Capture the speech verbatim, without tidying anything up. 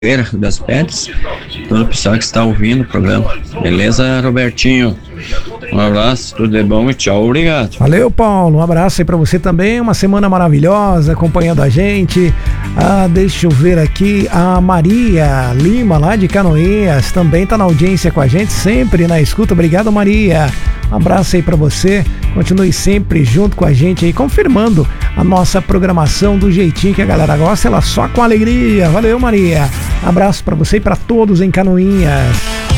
das Pets, todo o pessoal que está ouvindo o programa. Beleza, Robertinho? Um abraço, tudo de bom e tchau, obrigado. Valeu, Paulo, um abraço aí pra você também, uma semana maravilhosa acompanhando a gente. Ah, deixa eu ver aqui, a Maria Lima lá de Canoinhas também tá na audiência com a gente, sempre na escuta. Obrigado, Maria. Um abraço aí pra você, continue sempre junto com a gente aí, confirmando a nossa programação do jeitinho que a galera gosta, ela só com alegria. Valeu, Maria. Abraço pra você e pra todos em Canoinhas.